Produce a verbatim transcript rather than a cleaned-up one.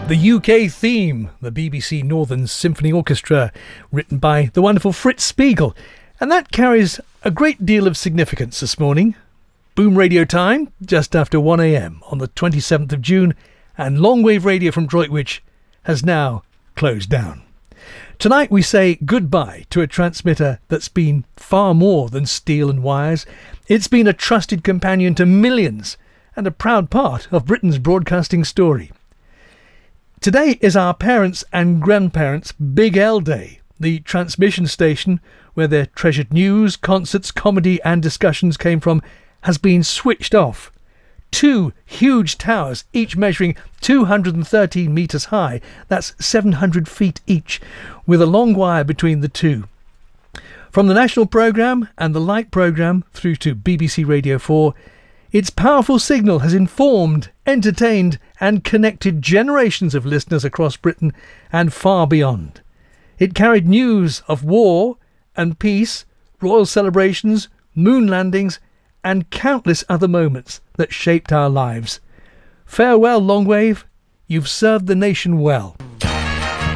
The U K theme, the B B C Northern Symphony Orchestra, written by the wonderful Fritz Spiegel. And that carries a great deal of significance this morning. Boom Radio time, just after one a m on the twenty-seventh of June, and Longwave Radio from Droitwich has now closed down. Tonight we say goodbye to a transmitter that's been far more than steel and wires. It's been a trusted companion to millions and a proud part of Britain's broadcasting story. Today is our parents' and grandparents' Big L Day, the transmission station where their treasured news, concerts, comedy and discussions came from, has been switched off. Two huge towers, each measuring two hundred thirteen metres high, that's seven hundred feet each, with a long wire between the two. From the national programme and the light programme through to B B C Radio four, its powerful signal has informed, entertained and connected generations of listeners across Britain and far beyond. It carried news of war and peace, royal celebrations, moon landings and countless other moments that shaped our lives. Farewell, Longwave. You've served the nation well.